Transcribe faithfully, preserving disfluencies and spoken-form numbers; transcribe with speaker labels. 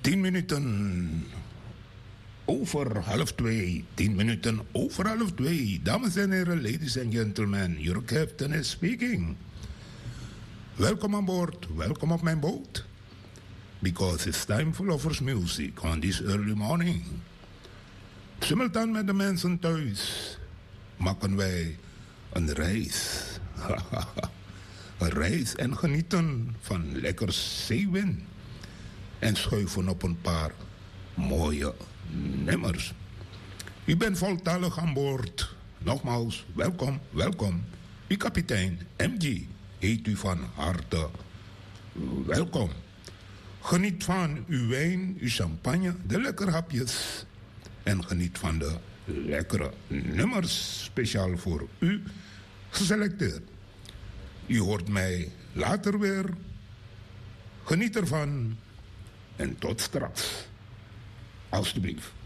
Speaker 1: Tien minuten over half twee. Tien minuten over half twee. Dames en heren, ladies and gentlemen, your captain is speaking. Welkom aan boord, welkom op mijn boot. Because it's time for lovers music on this early morning. Simultaan met de mensen thuis maken wij een reis. Een reis en genieten van lekker zeewind. En schuiven op een paar mooie nummers. U bent voltalig aan boord. Nogmaals, welkom, welkom. Uw kapitein M G heet u van harte welkom. Geniet van uw wijn, uw champagne, de lekkere hapjes. En geniet van de lekkere nummers speciaal voor u geselecteerd. U hoort mij later weer. Geniet ervan. En tot straks. Alsjeblieft.